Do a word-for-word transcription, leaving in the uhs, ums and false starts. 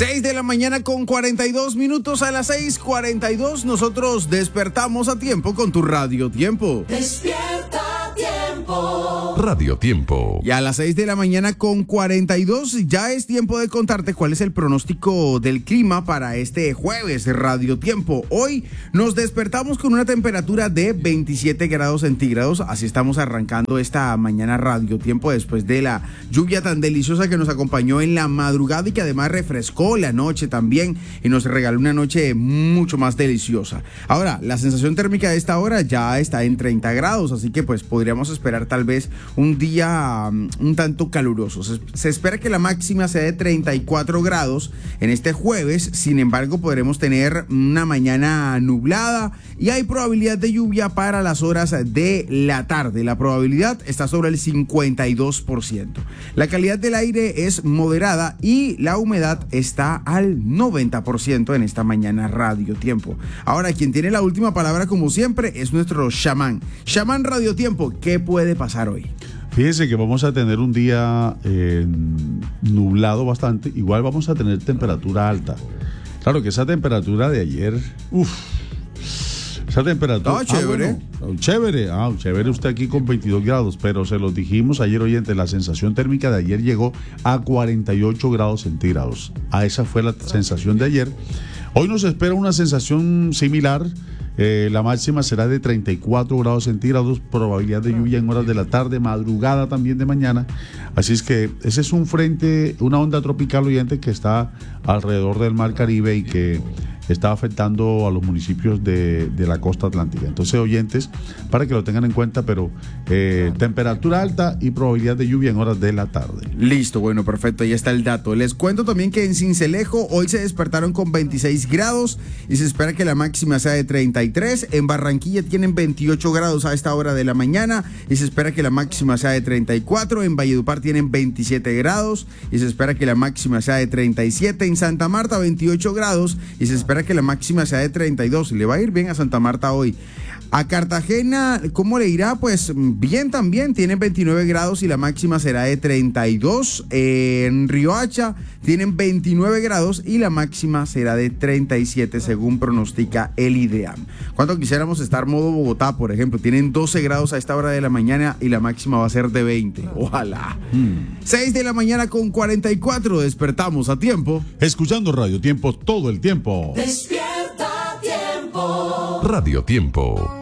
seis de la mañana con cuarenta y dos minutos. A las seis cuarenta y dos nosotros despertamos a tiempo con tu Radio Tiempo. Despierta Tiempo. Radio Tiempo. Y a las seis de la mañana con cuarenta y dos ya es tiempo de contarte cuál es el pronóstico del clima para este jueves. Radio Tiempo. Hoy nos despertamos con una temperatura de veintisiete grados centígrados. Así estamos arrancando esta mañana Radio Tiempo después de la lluvia tan deliciosa que nos acompañó en la madrugada y que además refrescó la noche también y nos regaló una noche mucho más deliciosa. Ahora, la sensación térmica de esta hora ya está en treinta grados, así que pues podríamos esperar tal vez un día um, un tanto caluroso. Se, se espera que la máxima sea de treinta y cuatro grados en este jueves. Sin embargo, podremos tener una mañana nublada y hay probabilidad de lluvia para las horas de la tarde. La probabilidad está sobre el cincuenta y dos por ciento. La calidad del aire es moderada y la humedad está al noventa por ciento en esta mañana Radio Tiempo. Ahora, quien tiene la última palabra, como siempre, es nuestro chamán. Chamán Radio Tiempo, ¿qué puede pasar hoy? Fíjense que vamos a tener un día eh, nublado bastante. Igual vamos a tener temperatura alta. Claro que esa temperatura de ayer, uff, esa temperatura... No, chévere. Ah, bueno, chévere, ah, chévere usted aquí con veintidós grados, pero se los dijimos ayer, oyente, la sensación térmica de ayer llegó a cuarenta y ocho grados centígrados. A esa fue la sensación de ayer. Hoy nos espera una sensación similar. Eh, la máxima será de treinta y cuatro grados centígrados, probabilidad de lluvia en horas de la tarde, madrugada también de mañana. Así es que ese es un frente, una onda tropical, oyente, que está alrededor del Mar Caribe y que está afectando a los municipios de, de la costa atlántica. Entonces, oyentes, para que lo tengan en cuenta, pero eh, temperatura alta y probabilidad de lluvia en horas de la tarde. Listo, bueno, perfecto, ahí está el dato. Les cuento también que en Sincelejo hoy se despertaron con veintiséis grados y se espera que la máxima sea de treinta y tres. En Barranquilla tienen veintiocho grados a esta hora de la mañana y se espera que la máxima sea de treinta y cuatro. En Valledupar tienen veintisiete grados y se espera que la máxima sea de treinta y siete. En Santa Marta veintiocho grados y se espera que la máxima sea de treinta y dos. Le va a ir bien a Santa Marta hoy. A Cartagena, ¿cómo le irá? Pues bien también, tienen veintinueve grados y la máxima será de treinta y dos. En Riohacha tienen veintinueve grados y la máxima será de treinta y siete, según pronostica el IDEAM. ¿Cuánto quisiéramos estar modo Bogotá, por ejemplo? Tienen doce grados a esta hora de la mañana y la máxima va a ser de veinte. Ojalá. Hmm. seis de la mañana con cuarenta y cuatro, despertamos a tiempo. Escuchando Radio Tiempo todo el tiempo. Despierta Tiempo. Radio Tiempo.